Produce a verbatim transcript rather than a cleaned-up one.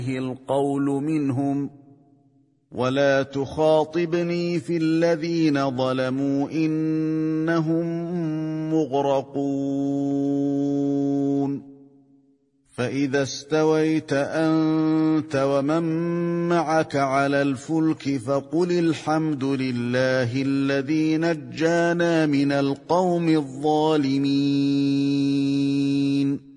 القول منهم ولا تخاطبني في الذين ظلموا إنهم مغرقون فإذا استويت أنت ومن معك على الفلك فقل الحمد لله الذي نجانا من القوم الظالمين